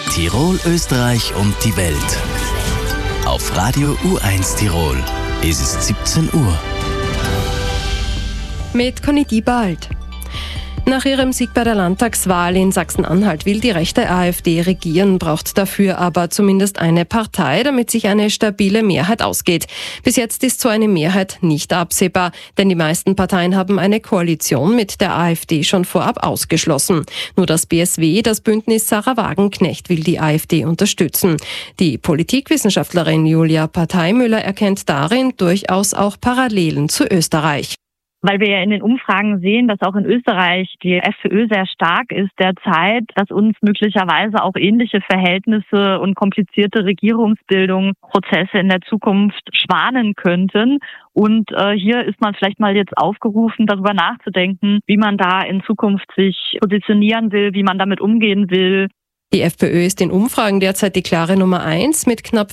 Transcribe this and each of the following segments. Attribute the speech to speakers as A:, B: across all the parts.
A: Tirol, Österreich und die Welt. Auf Radio U1 Tirol. Es ist 17 Uhr.
B: Mit Conny Diebald. Nach ihrem Sieg bei der Landtagswahl in Sachsen-Anhalt will die rechte AfD regieren, braucht dafür aber zumindest eine Partei, damit sich eine stabile Mehrheit ausgeht. Bis jetzt ist so eine Mehrheit nicht absehbar, denn die meisten Parteien haben eine Koalition mit der AfD schon vorab ausgeschlossen. Nur das BSW, das Bündnis Sarah Wagenknecht, will die AfD unterstützen. Die Politikwissenschaftlerin Julia Parteimüller erkennt darin durchaus auch Parallelen zu Österreich.
C: Weil wir ja in den Umfragen sehen, dass auch in Österreich die FPÖ sehr stark ist derzeit, dass uns möglicherweise auch ähnliche Verhältnisse und komplizierte Regierungsbildungsprozesse in der Zukunft schwanen könnten. Und hier ist man vielleicht mal jetzt aufgerufen, darüber nachzudenken, wie man da in Zukunft sich positionieren will, wie man damit umgehen will.
B: Die FPÖ ist in Umfragen derzeit die klare Nummer 1 mit knapp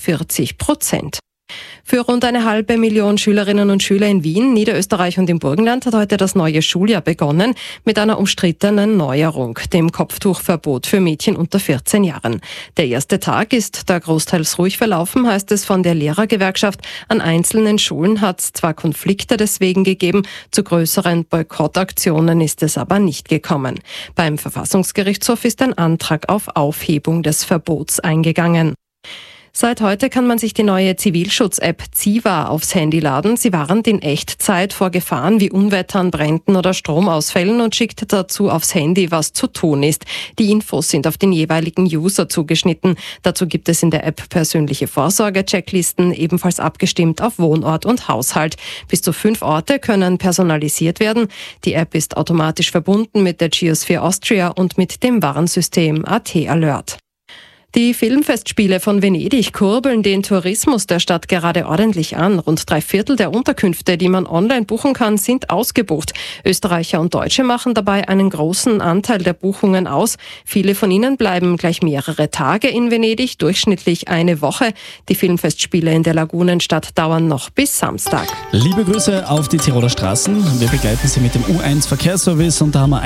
B: 40%. Für rund 500.000 Schülerinnen und Schüler in Wien, Niederösterreich und im Burgenland hat heute das neue Schuljahr begonnen mit einer umstrittenen Neuerung, dem Kopftuchverbot für Mädchen unter 14 Jahren. Der erste Tag ist da großteils ruhig verlaufen, heißt es von der Lehrergewerkschaft. An einzelnen Schulen hat es zwar Konflikte deswegen gegeben, zu größeren Boykottaktionen ist es aber nicht gekommen. Beim Verfassungsgerichtshof ist ein Antrag auf Aufhebung des Verbots eingegangen. Seit heute kann man sich die neue Zivilschutz-App Ziva aufs Handy laden. Sie warnt in Echtzeit vor Gefahren wie Unwettern, Bränden oder Stromausfällen und schickt dazu aufs Handy, was zu tun ist. Die Infos sind auf den jeweiligen User zugeschnitten. Dazu gibt es in der App persönliche Vorsorge-Checklisten, ebenfalls abgestimmt auf Wohnort und Haushalt. Bis zu 5 Orte können personalisiert werden. Die App ist automatisch verbunden mit der Geosphere Austria und mit dem Warnsystem AT Alert. Die Filmfestspiele von Venedig kurbeln den Tourismus der Stadt gerade ordentlich an. Rund 3/4 der Unterkünfte, die man online buchen kann, sind ausgebucht. Österreicher und Deutsche machen dabei einen großen Anteil der Buchungen aus. Viele von ihnen bleiben gleich mehrere Tage in Venedig, durchschnittlich eine Woche. Die Filmfestspiele in der Lagunenstadt dauern noch bis Samstag.
D: Liebe Grüße auf die Tiroler Straßen. Wir begleiten Sie mit dem U1 Verkehrsservice und da haben wir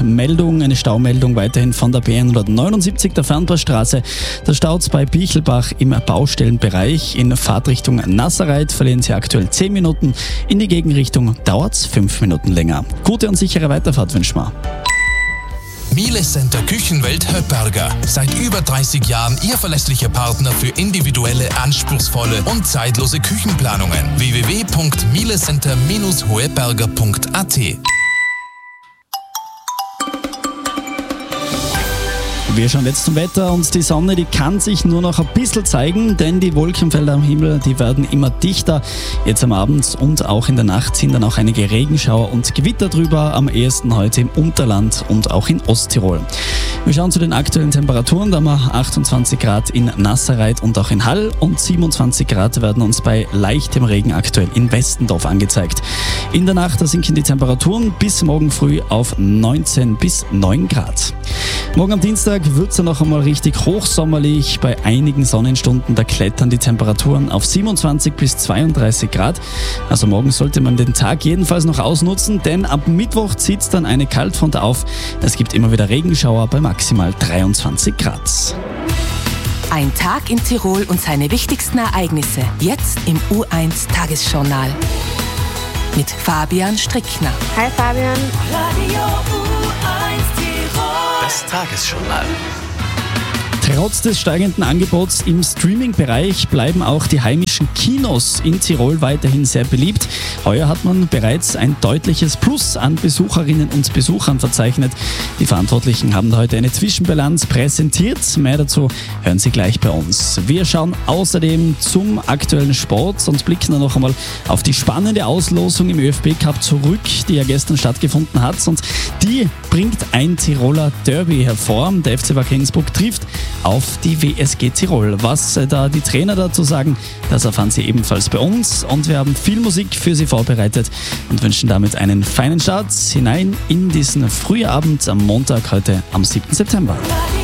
D: eine Staumeldung weiterhin von der B179 der Fernpassstraße. Da staut bei Bichelbach im Baustellenbereich. In Fahrtrichtung Nasserreit verlieren Sie aktuell 10 Minuten. In die Gegenrichtung dauert es 5 Minuten länger. Gute und sichere Weiterfahrt wünschen wir.
E: Miele Center Küchenwelt Höpperger. Seit über 30 Jahren Ihr verlässlicher Partner für individuelle, anspruchsvolle und zeitlose Küchenplanungen. www.mielecenter-hoeberger.at.
D: Wir schauen jetzt zum Wetter und die Sonne, die kann sich nur noch ein bisschen zeigen, denn die Wolkenfelder am Himmel, die werden immer dichter. Jetzt am Abend und auch in der Nacht sind dann auch einige Regenschauer und Gewitter drüber, am ehesten heute im Unterland und auch in Osttirol. Wir schauen zu den aktuellen Temperaturen, da haben wir 28 Grad in Nasserreit und auch in Hall und 27 Grad werden uns bei leichtem Regen aktuell in Westendorf angezeigt. In der Nacht, da sinken die Temperaturen bis morgen früh auf 19 bis 9 Grad. Morgen am Dienstag wird es dann noch einmal richtig hochsommerlich. Bei einigen Sonnenstunden, da klettern die Temperaturen auf 27 bis 32 Grad. Also morgen sollte man den Tag jedenfalls noch ausnutzen, denn ab Mittwoch zieht es dann eine Kaltfront auf. Es gibt immer wieder Regenschauer bei maximal 23 Grad.
F: Ein Tag in Tirol und seine wichtigsten Ereignisse. Jetzt im U1 Tagesjournal. Mit Fabian Strickner.
G: Hi Fabian.
F: Radio U1 Tirol.
A: Das Tagesjournal.
D: Trotz des steigenden Angebots im Streaming-Bereich bleiben auch die heimischen Kinos in Tirol weiterhin sehr beliebt. Heuer hat man bereits ein deutliches Plus an Besucherinnen und Besuchern verzeichnet. Die Verantwortlichen haben heute eine Zwischenbilanz präsentiert. Mehr dazu hören Sie gleich bei uns. Wir schauen außerdem zum aktuellen Sport und blicken dann noch einmal auf die spannende Auslosung im ÖFB-Cup zurück, die ja gestern stattgefunden hat. Und die bringt ein Tiroler Derby hervor. Der FC Wacker Innsbruck trifft auf die WSG Tirol. Was da die Trainer dazu sagen, das erfahren Sie ebenfalls bei uns. Und wir haben viel Musik für Sie vorbereitet und wünschen damit einen feinen Start hinein in diesen Frühabend am Montag, heute am 7. September.